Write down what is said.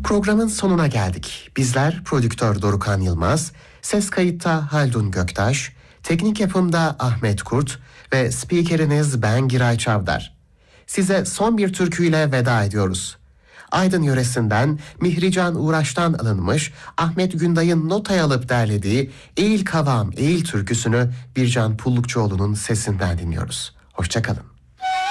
Programın sonuna geldik. Bizler prodüktör Dorukhan Yılmaz, ses kayıtta Haldun Göktaş, teknik yapımda Ahmet Kurt ve spikeriniz ben Giray Çavdar. Size son bir türküyle veda ediyoruz. Aydın yöresinden Mihrican Uğraş'tan alınmış Ahmet Günday'ın notaya alıp derlediği Eğil Kavam Eğil türküsünü Bircan Pullukçuoğlu'nun sesinden dinliyoruz. Hoşça kalın.